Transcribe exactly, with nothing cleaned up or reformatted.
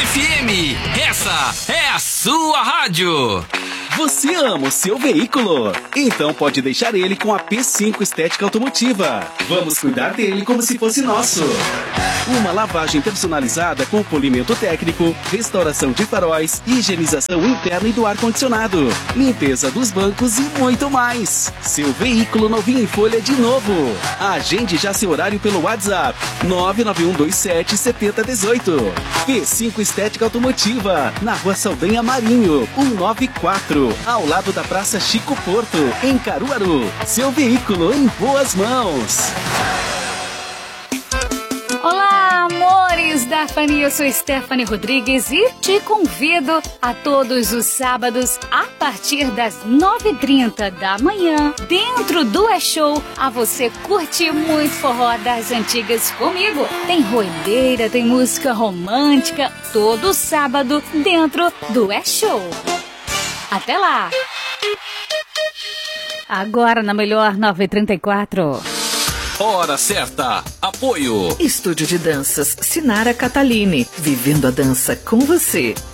F M. Essa é a sua rádio. Você ama o seu veículo? Então pode deixar ele com a P cinco Estética Automotiva. Vamos cuidar dele como se fosse nosso. Uma lavagem personalizada com polimento técnico, restauração de faróis, higienização interna e do ar-condicionado, limpeza dos bancos e muito mais. Seu veículo novinho em folha de novo. Agende já seu horário pelo WhatsApp nove nove um dois sete sete zero um oito. P cinco Estética Automotiva, na Rua Saldanha Marinho, cento e noventa e quatro, ao lado da Praça Chico Porto, em Caruaru. Seu veículo em boas mãos. Olá, amores da Fania, eu sou Stephanie Rodrigues e te convido a todos os sábados, a partir das nove e trinta da manhã, dentro do E-Show, a você curtir muito forró das antigas comigo. Tem roideira, tem música romântica, todo sábado, dentro do E-Show. Até lá! Agora na melhor nove e trinta e quatro. Hora certa. Apoio. Estúdio de Danças Sinara Catalini. Vivendo a dança com você.